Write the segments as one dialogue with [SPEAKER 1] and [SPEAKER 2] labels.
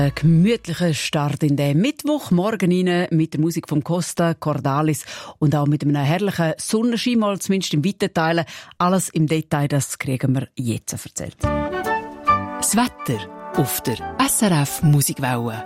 [SPEAKER 1] Ein gemütlicher Start in den Mittwochmorgen rein mit der Musik von Costa Cordalis und auch mit einem herrlichen Sonnenschein, mal zumindest im weiten Teil. Alles im Detail, das kriegen wir jetzt erzählt.
[SPEAKER 2] Das Wetter auf der SRF Musikwelle.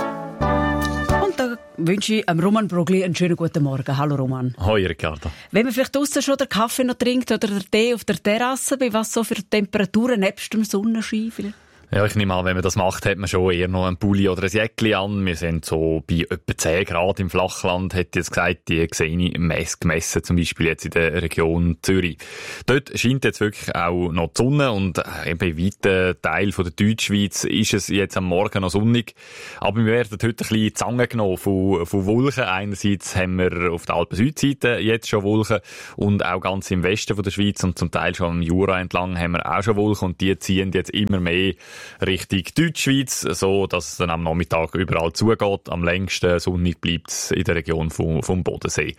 [SPEAKER 1] Und da wünsche ich Roman Brogli einen schönen guten Morgen. Hallo Roman.
[SPEAKER 3] Hoi Riccardo.
[SPEAKER 1] Wenn man vielleicht draussen schon den Kaffee noch trinkt oder den Tee auf der Terrasse, bei was so für Temperaturen nebst dem Sonnenschein vielleicht?
[SPEAKER 3] Ja, ich nehme an, wenn man das macht, hat man schon eher noch einen Pulli oder ein Jäckli an. Wir sind so bei etwa 10 Grad im Flachland, hätte ich jetzt gesagt, die sehe ich gemessen, zum Beispiel jetzt in der Region Zürich. Dort scheint jetzt wirklich auch noch die Sonne und eben in weiten Teil von der Deutschschweiz ist es jetzt am Morgen noch sonnig. Aber wir werden heute ein bisschen Zange genommen von Wolken. Einerseits haben wir auf der Alpen-Südseite jetzt schon Wolken und auch ganz im Westen von der Schweiz und zum Teil schon am Jura entlang haben wir auch schon Wolken und die ziehen jetzt immer mehr Richtung Deutschschweiz, so dass es dann am Nachmittag überall zugeht. Am längsten sonnig bleibt es in der Region vom Bodensee.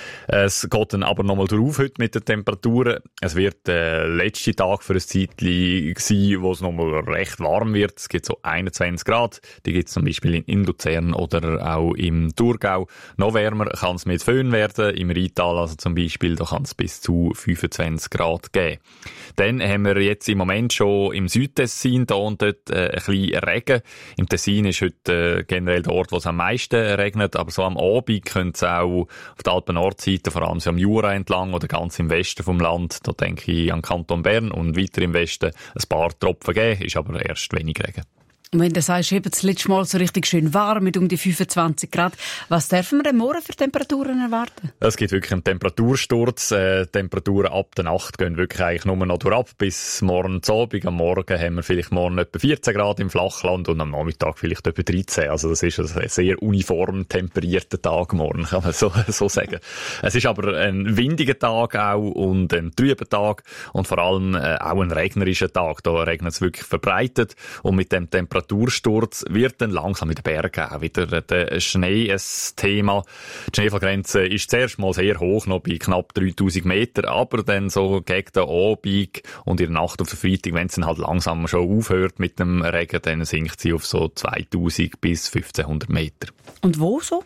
[SPEAKER 3] Es geht dann aber nochmal drauf heute mit den Temperaturen. Es wird der letzte Tag für ein Zeitchen sein, wo es nochmal recht warm wird. Es gibt so 21 Grad. Die gibt es zum Beispiel in Luzern oder auch im Thurgau. Noch wärmer kann es mit Föhn werden. Im Rheintal also zum Beispiel, da kann es bis zu 25 Grad geben. Dann haben wir jetzt im Moment schon im Südtessin da und dort ein bisschen Regen. Im Tessin ist heute generell der Ort, wo es am meisten regnet, aber so am Abend könnte es auch auf der Alpen-Nordseite, vor allem so am Jura entlang oder ganz im Westen vom Land, da denke ich an Kanton Bern und weiter im Westen ein paar Tropfen geben, ist aber erst wenig Regen.
[SPEAKER 1] Und wenn du sagst, eben das letzte Mal so richtig schön warm mit um die 25 Grad, was dürfen wir denn morgen für Temperaturen erwarten?
[SPEAKER 3] Es gibt wirklich einen Temperatursturz. Temperaturen ab der Nacht gehen wirklich eigentlich nur noch durchab bis morgen zu Abend. Am Morgen haben wir vielleicht morgen etwa 14 Grad im Flachland und am Nachmittag vielleicht etwa 13. Also das ist ein sehr uniform temperierter Tag morgen, kann man so sagen. Es ist aber ein windiger Tag auch und ein trüber Tag und vor allem auch ein regnerischer Tag. Da regnet es wirklich verbreitet und mit dem Temperatursturz wird dann langsam in den Bergen auch wieder der Schnee ein Thema. Die Schneefallgrenze ist zuerst mal sehr hoch, noch bei knapp 3000 Meter, aber dann so gegen den Abend und in der Nacht auf den Freitag, wenn es dann halt langsam schon aufhört mit dem Regen, dann sinkt sie auf so 2000 bis 1500 Meter.
[SPEAKER 1] Und wo so?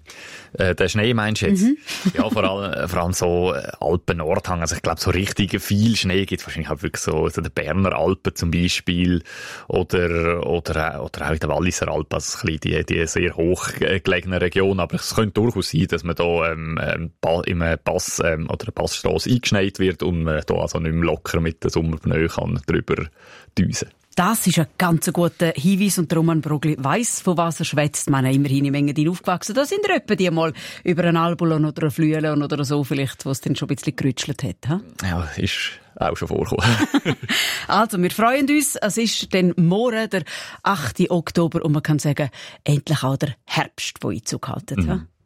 [SPEAKER 3] Der Schnee meinst du jetzt? Ja, vor allem so Alpen-Nordhang. Also ich glaube, so richtig viel Schnee gibt es wahrscheinlich halt wirklich so in den Berner Alpen zum Beispiel oder auch in den Walliser Alpen. Also ein bisschen die sehr hoch gelegene Region. Aber es könnte durchaus sein, dass man da in einem Pass oder einer Passstrasse eingeschneit wird und man da also nicht mehr locker mit den Sommerpneu kann drüber düsen.
[SPEAKER 1] Das ist ein ganz guter Hinweis und Roman Brogli weiss, von was er schwätzt. Man hat immerhin in Engadin aufgewachsen. Da sind etwa die mal über einen Albulon oder ein Flüelen oder so vielleicht, wo es dann schon ein bisschen gerütschelt hat. Ha?
[SPEAKER 3] Ja, ist auch schon vorgekommen.
[SPEAKER 1] Also, wir freuen uns. Es ist dann morgen, der 8. Oktober und man kann sagen, endlich auch der Herbst, der Einzug hält.